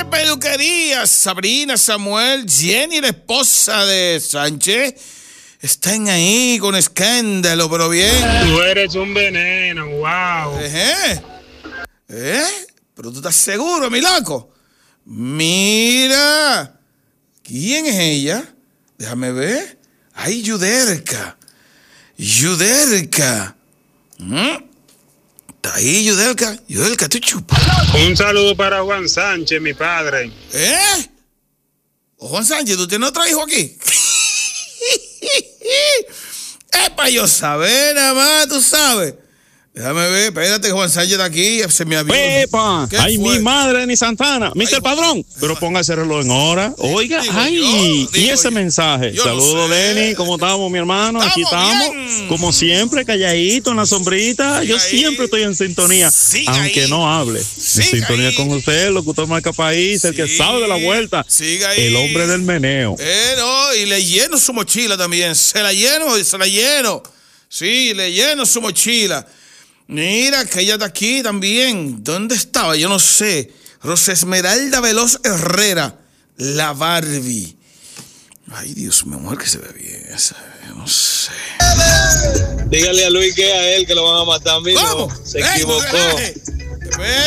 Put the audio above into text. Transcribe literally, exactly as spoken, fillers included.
Sánchez Peluquería, Sabrina, Samuel, Jenny, la esposa de Sánchez, están ahí con escándalo, pero bien. Tú eres un veneno, wow. ¿Eh? ¿Eh? Pero tú estás seguro, mi loco. Mira. ¿Quién es ella? Déjame ver. Ay, Yudelka. Yudelka. ¿Mm? Está ahí, Yudelka. Yudelka, tú chupas. Un saludo para Juan Sánchez, mi padre. ¿Eh? ¿O Juan Sánchez, tú tienes otro hijo aquí? Es para yo saber, nada más, tú sabes. Déjame ver, espérate, Juan Sánchez está aquí, se me abrió. ¡Epa! ¡Ay, fue? Mi madre, ni Santana! ¡mister Ay, Padrón! Pero póngase reloj en hora. Oiga, digo ¡ay! Yo, y ese yo, mensaje. Saludos, no Lenny. ¿Cómo estamos, mi hermano? Estamos Aquí estamos. Bien. Como siempre, calladito en la sombrita. Siga yo ahí. Siempre estoy en sintonía. Siga aunque ahí. No hable. Siga en sintonía ahí. Con usted, el locutor marca país, sí. El que sabe de la vuelta. Siga ahí. El hombre del meneo. Eh, no, y le lleno su mochila también. Se la lleno, se la lleno. Sí, le lleno su mochila. Mira, que ella está aquí también. ¿Dónde estaba? Yo no sé. Rosa Esmeralda Veloz Herrera, la Barbie. Ay, Dios mío, mujer que se ve bien esa. Yo no sé. Dígale a Luis que a él que lo van a matar. Mira, ¿Cómo? se Ey, equivocó. ey, ey.